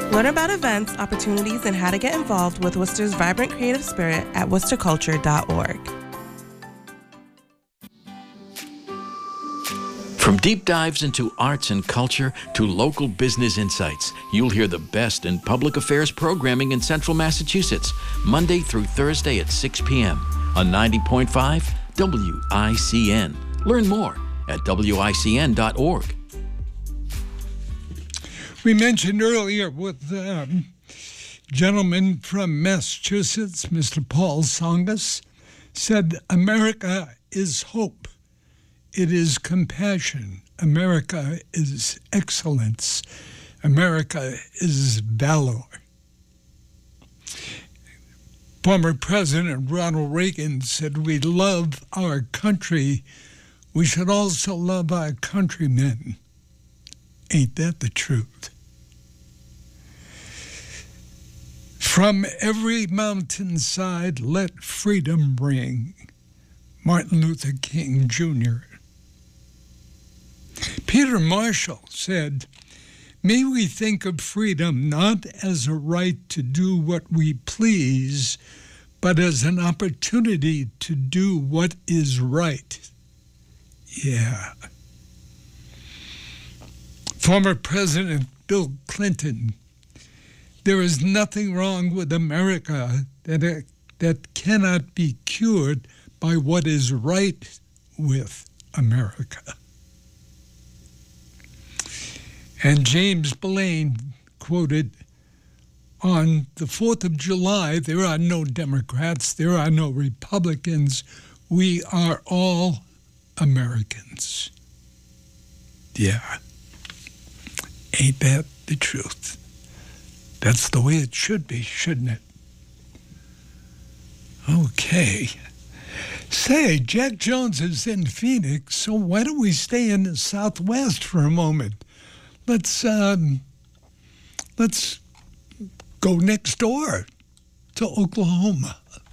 Learn about events, opportunities, and how to get involved with Worcester's vibrant creative spirit at worcesterculture.org. From deep dives into arts and culture to local business insights, you'll hear the best in public affairs programming in Central Massachusetts, Monday through Thursday at 6 p.m. on 90.5 WICN. Learn more at WICN.org. We mentioned earlier with gentleman from Massachusetts, Mr. Paul Tsongas, said America is hope. It is compassion. America is excellence. America is valor. Former President Ronald Reagan said, we love our country. We should also love our countrymen. Ain't that the truth? From every mountainside, let freedom ring. Martin Luther King Jr. Peter Marshall said, may we think of freedom not as a right to do what we please, but as an opportunity to do what is right. Yeah. Former President Bill Clinton, there is nothing wrong with America that cannot be cured by what is right with America. And James Blaine quoted, on the 4th of July, there are no Democrats, there are no Republicans. We are all Americans. Yeah. Ain't that the truth? That's the way it should be, shouldn't it? Okay. Say, Jack Jones is in Phoenix, so why don't we stay in the Southwest for a moment? Let's go next door to Oklahoma.